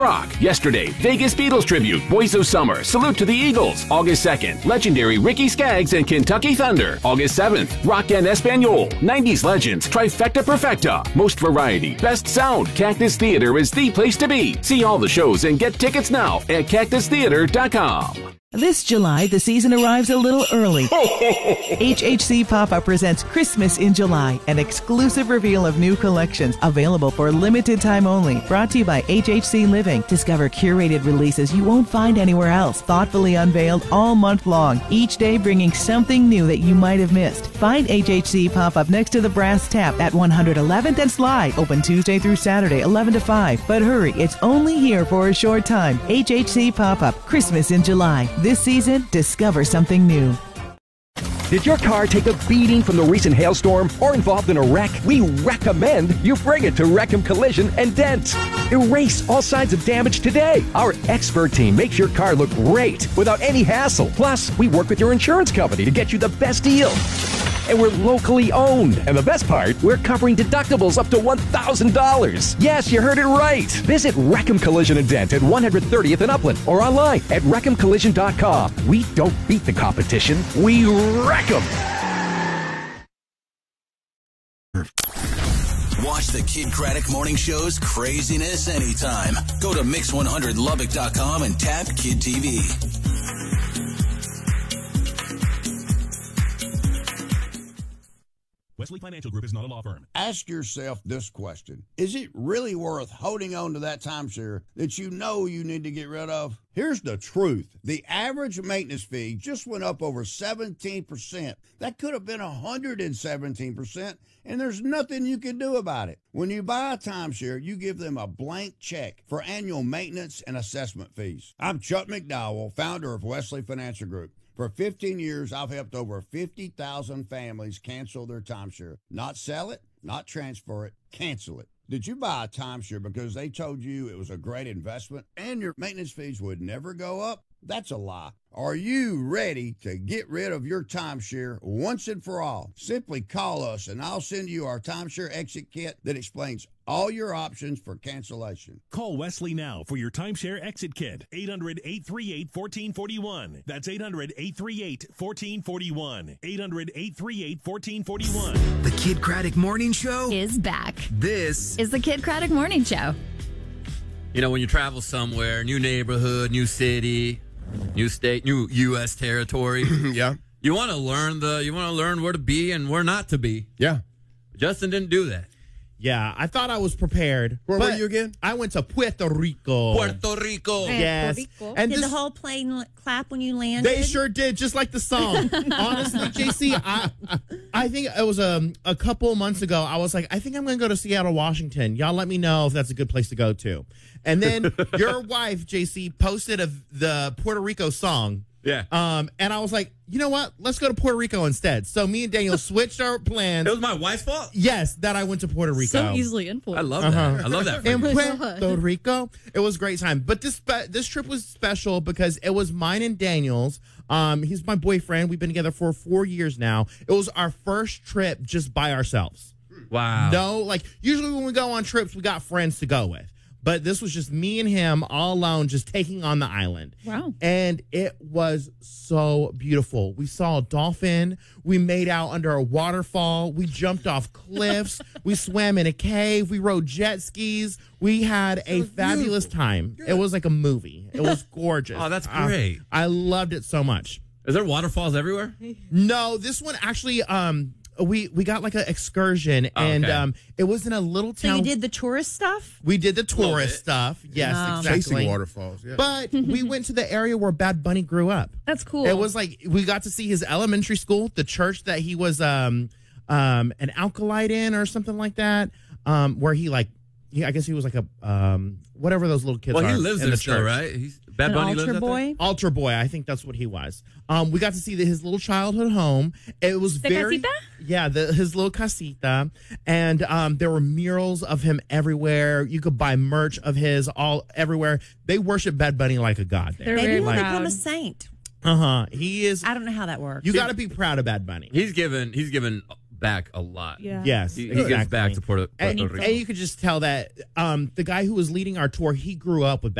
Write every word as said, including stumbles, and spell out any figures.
Rock. Yesterday, Vegas Beatles tribute, Boys of Summer, Salute to the Eagles. August second, legendary Ricky Skaggs and Kentucky Thunder. August seventh, Rock en Espanol, nineties legends, Trifecta Perfecta. Most variety, best sound. Cactus Theater is the place to be. See all the shows and get tickets now at cactus theater dot com. This July, the season arrives a little early. H H C Pop-Up presents Christmas in July, an exclusive reveal of new collections available for limited time only. Brought to you by H H C Living. Discover curated releases you won't find anywhere else, thoughtfully unveiled all month long, each day bringing something new that you might have missed. Find H H C Pop-Up next to the Brass Tap at one eleventh and Sly, open Tuesday through Saturday, eleven to five. But hurry, it's only here for a short time. H H C Pop-Up, Christmas in July. This season, discover something new. Did your car take a beating from the recent hailstorm or involved in a wreck? We recommend you bring it to Wreckham Collision and Dent. Erase all signs of damage today. Our expert team makes your car look great without any hassle. Plus, we work with your insurance company to get you the best deal. And we're locally owned. And the best part, we're covering deductibles up to one thousand dollars. Yes, you heard it right. Visit Wreckham Collision and Dent at one thirtieth and Upland or online at wreckham collision dot com. We don't beat the competition, we wreck them. Watch the Kid Craddock Morning Show's craziness anytime. Go to mix one hundred lubbock dot com and tap Kid T V. Wesley Financial Group is not a law firm. Ask yourself this question. Is it really worth holding on to that timeshare that you know you need to get rid of? Here's the truth. The average maintenance fee just went up over seventeen percent. That could have been one hundred seventeen percent, and there's nothing you can do about it. When you buy a timeshare, you give them a blank check for annual maintenance and assessment fees. I'm Chuck McDowell, founder of Wesley Financial Group. For fifteen years, I've helped over fifty thousand families cancel their timeshare. Not sell it, not transfer it, cancel it. Did you buy a timeshare because they told you it was a great investment and your maintenance fees would never go up? That's a lie. Are you ready to get rid of your timeshare once and for all? Simply call us and I'll send you our timeshare exit kit that explains all your options for cancellation. Call Wesley now for your timeshare exit kit. eight hundred, eight three eight, one four four one. That's eight hundred, eight three eight, one four four one. eight hundred, eight three eight, one four four one. The Kid Craddock Morning Show is back. This is the Kid Craddock Morning Show. You know, when you travel somewhere, new neighborhood, new city, new state, new U S territory. Yeah. You want to learn the you want to learn where to be and where not to be. Yeah. Justin didn't do that. Yeah, I thought I was prepared. Where were you again? I went to Puerto Rico. Puerto Rico. Yes. Rico. And did this, the whole plane clap when you landed? They sure did, just like the song. Honestly, J C, I, I think it was um, a couple months ago. I was like, I think I'm going to go to Seattle, Washington. Y'all let me know if that's a good place to go to. And then your wife, J C, posted a, the Puerto Rico song. Yeah. Um, and I was like, you know what? Let's go to Puerto Rico instead. So me and Daniel switched our plans. It was my wife's fault? Yes, that I went to Puerto Rico. So easily influenced. I love that. Uh-huh. I love that. In Puerto Rico, it was a great time. But this spe- this trip was special because it was mine and Daniel's. Um, he's my boyfriend. We've been together for four years now. It was our first trip just by ourselves. Wow. No, like usually when we go on trips, we got friends to go with. But this was just me and him all alone, just taking on the island. Wow. And it was so beautiful. We saw a dolphin. We made out under a waterfall. We jumped off cliffs. We swam in a cave. We rode jet skis. We had a fabulous beautiful. time. Good. It was like a movie. It was gorgeous. Oh, that's great. I, I loved it so much. Is there waterfalls everywhere? No, this one actually... um. We we got like an excursion, Oh, and okay. um, it was in a little So town. you did the tourist stuff? We did the tourist stuff. Yes, Oh. exactly. Chasing waterfalls. Yeah. But we went to the area where Bad Bunny grew up. That's cool. It was like we got to see his elementary school, the church that he was um um an alkalite in or something like that. Um, where he like, he, I guess he was like a um whatever those little kids. Well, are he lives in there the still, church. right? He's Bad An Bunny altar lives out boy? there? Altar boy, I think that's what he was. Um, we got to see the, his little childhood home. It was The very, casita? yeah, the, his little casita, and um, there were murals of him everywhere. You could buy merch of his all everywhere. They worship Bad Bunny like a god there. They're Maybe very he'll proud. become a saint. Uh huh. He is. I don't know how that works. You got to be proud of Bad Bunny. He's given he's given back a lot. Yeah. Yes, He, he exactly. gets back to Puerto, Puerto And, Rico. and you could just tell that um, the guy who was leading our tour, he grew up with